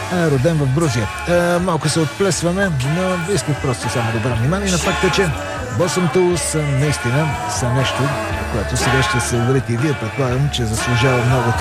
Роден в Грузия. Малко се отплесваме, но исках просто само да обърна внимание на факта, че Boston Tools наистина са нещо, което сега ще се уверите и вие. Предполагам, че заслужава много